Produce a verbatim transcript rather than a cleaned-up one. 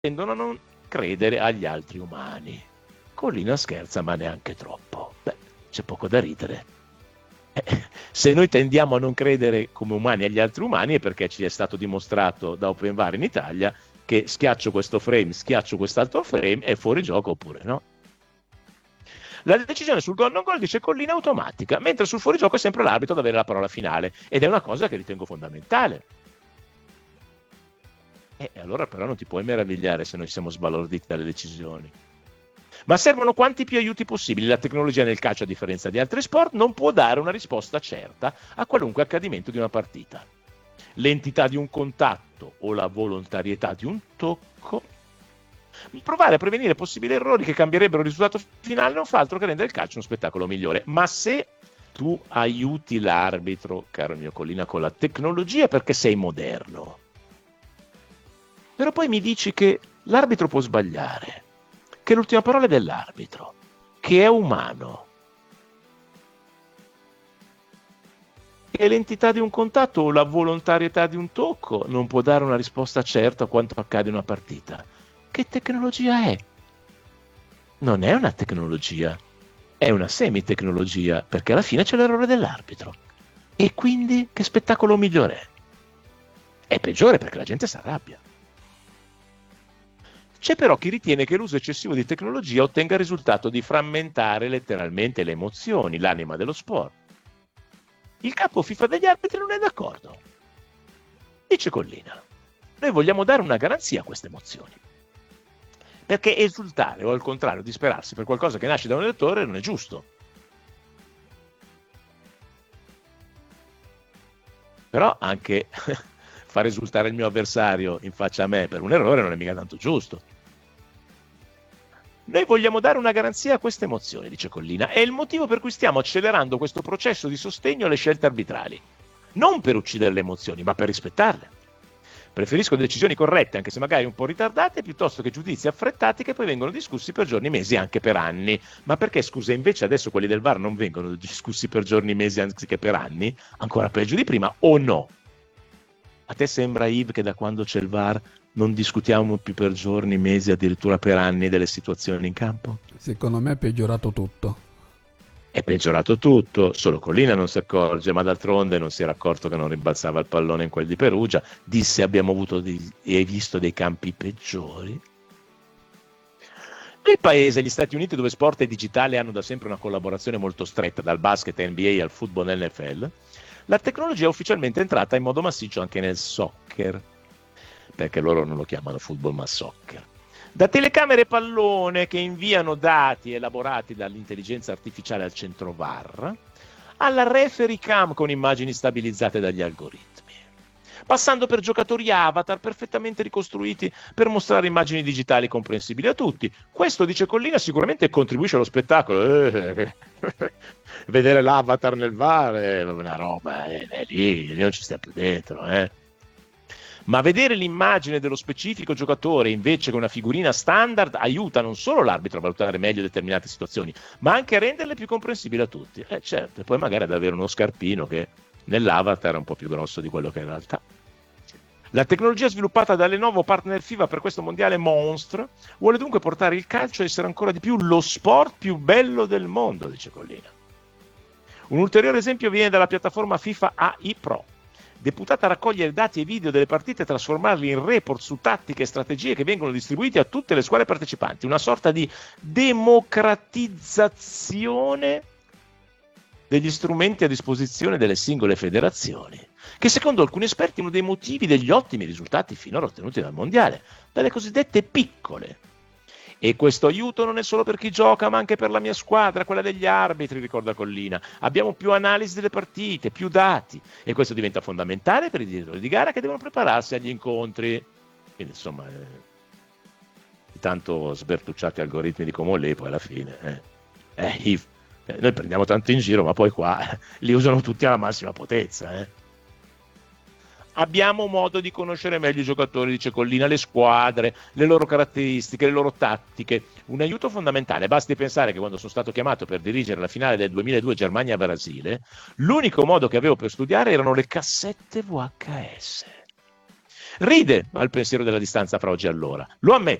tendono a non credere agli altri umani. Collina scherza, ma neanche troppo. Beh, c'è poco da ridere. Eh, se noi tendiamo a non credere come umani agli altri umani è perché ci è stato dimostrato da OpenVAR in Italia che schiaccio questo frame, schiaccio quest'altro frame, è fuori gioco oppure no. La decisione sul gol non gol dice Collina automatica, mentre sul fuorigioco è sempre l'arbitro ad avere la parola finale, ed è una cosa che ritengo fondamentale. E allora però non ti puoi meravigliare se noi siamo sbalorditi dalle decisioni. Ma servono quanti più aiuti possibili. La tecnologia nel calcio, a differenza di altri sport, non può dare una risposta certa a qualunque accadimento di una partita. L'entità di un contatto o la volontarietà di un tocco, provare a prevenire possibili errori che cambierebbero il risultato finale non fa altro che rendere il calcio uno spettacolo migliore. Ma se tu aiuti l'arbitro, caro mio Collina, con la tecnologia perché sei moderno, però poi mi dici che l'arbitro può sbagliare, che l'ultima parola è dell'arbitro, che è umano, che l'entità di un contatto o la volontarietà di un tocco non può dare una risposta certa a quanto accade in una partita. Che tecnologia è? Non è una tecnologia, è una semitecnologia, perché alla fine c'è l'errore dell'arbitro. E quindi che spettacolo migliore è? È peggiore perché la gente si arrabbia. C'è però chi ritiene che l'uso eccessivo di tecnologia ottenga il risultato di frammentare letteralmente le emozioni, l'anima dello sport. Il capo FIFA degli arbitri non è d'accordo. Dice Collina, noi vogliamo dare una garanzia a queste emozioni. Perché esultare o al contrario disperarsi per qualcosa che nasce da un errore non è giusto. Però anche far esultare il mio avversario in faccia a me per un errore non è mica tanto giusto. Noi vogliamo dare una garanzia a queste emozioni, dice Collina, è il motivo per cui stiamo accelerando questo processo di sostegno alle scelte arbitrali. Non per uccidere le emozioni, ma per rispettarle. Preferisco decisioni corrette, anche se magari un po' ritardate, piuttosto che giudizi affrettati che poi vengono discussi per giorni, mesi, anche per anni. Ma perché, scusa, invece adesso quelli del VAR non vengono discussi per giorni, mesi, anziché per anni? Ancora peggio di prima, o no? A te sembra, Yves, che da quando c'è il VAR non discutiamo più per giorni, mesi, addirittura per anni delle situazioni in campo? Secondo me è peggiorato tutto. È peggiorato tutto, solo Collina non si accorge, ma d'altronde non si era accorto che non rimbalzava il pallone in quel di Perugia. Disse abbiamo avuto dei, e visto dei campi peggiori. Nel paese, gli Stati Uniti, dove sport e digitale hanno da sempre una collaborazione molto stretta, dal basket N B A al football N F L, la tecnologia è ufficialmente entrata in modo massiccio anche nel soccer, perché loro non lo chiamano football ma soccer. Da telecamere pallone che inviano dati elaborati dall'intelligenza artificiale al centro VAR, alla referee cam con immagini stabilizzate dagli algoritmi, passando per giocatori avatar perfettamente ricostruiti per mostrare immagini digitali comprensibili a tutti. Questo, dice Collina, sicuramente contribuisce allo spettacolo. Eh, vedere l'avatar nel VAR è una roba, è, è lì, lì non ci stiamo più dentro, eh. Ma vedere l'immagine dello specifico giocatore invece che una figurina standard aiuta non solo l'arbitro a valutare meglio determinate situazioni, ma anche a renderle più comprensibili a tutti. Eh certo, e poi magari ad avere uno scarpino che nell'avatar è un po' più grosso di quello che è in realtà. La tecnologia sviluppata da Lenovo, partner FIFA per questo mondiale Monstre, vuole dunque portare il calcio a essere ancora di più lo sport più bello del mondo, dice Collina. Un ulteriore esempio viene dalla piattaforma FIFA A I Pro, deputata a raccogliere dati e video delle partite e trasformarli in report su tattiche e strategie che vengono distribuiti a tutte le squadre partecipanti, una sorta di democratizzazione degli strumenti a disposizione delle singole federazioni, che secondo alcuni esperti è uno dei motivi degli ottimi risultati finora ottenuti dal mondiale, dalle cosiddette piccole. E questo aiuto non è solo per chi gioca, ma anche per la mia squadra, quella degli arbitri, ricorda Collina. Abbiamo più analisi delle partite, più dati, e questo diventa fondamentale per i direttori di gara che devono prepararsi agli incontri. Quindi insomma, eh, tanto sbertucciati algoritmi di Comolè poi alla fine. Eh. Eh, noi prendiamo tanto in giro, ma poi qua eh, li usano tutti alla massima potenza, eh. Abbiamo modo di conoscere meglio i giocatori, dice Collina, le squadre, le loro caratteristiche, le loro tattiche. Un aiuto fondamentale. Basti pensare che quando sono stato chiamato per dirigere la finale del duemiladue Germania-Brasile, l'unico modo che avevo per studiare erano le cassette V H S. Ride al pensiero della distanza fra oggi e allora, lo ammette.